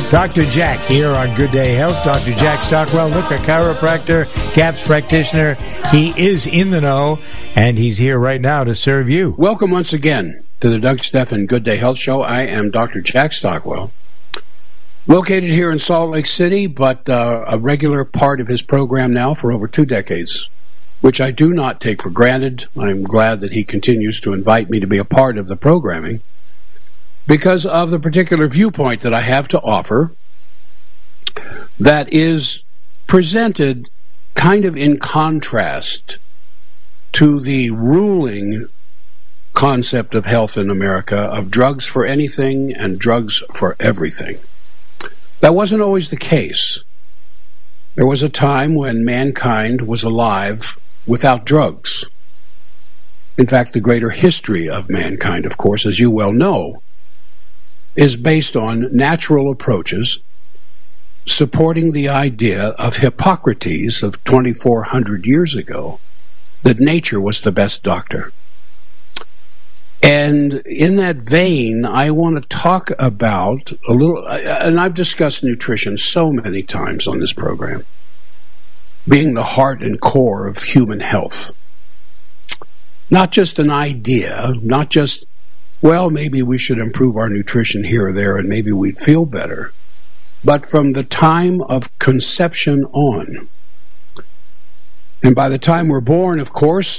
Dr. Jack here on Good Day Health. Dr. Jack Stockwell, look, a chiropractor, CAPS practitioner. He is in the know, and he's here right now to serve you. Welcome once again to the Doug Stephan Good Day Health Show. I am Dr. Jack Stockwell, located here in Salt Lake City, but a regular part of his program now for over 2 decades, which I do not take for granted. I'm glad that he continues to invite me to be a part of the programming, because of the particular viewpoint that I have to offer that is presented kind of in contrast to the ruling concept of health in America of drugs for anything and drugs for everything. That wasn't always the case. There was a time when mankind was alive without drugs. In fact, the greater history of mankind, of course, as you well know, is based on natural approaches supporting the idea of Hippocrates of 2,400 years ago, that nature was the best doctor. And in that vein, I want to talk about a little, and I've discussed nutrition so many times on this program, being the heart and core of human health. Not just an idea, not just, well, maybe we should improve our nutrition here or there and maybe we'd feel better. But from the time of conception on, and by the time we're born, of course,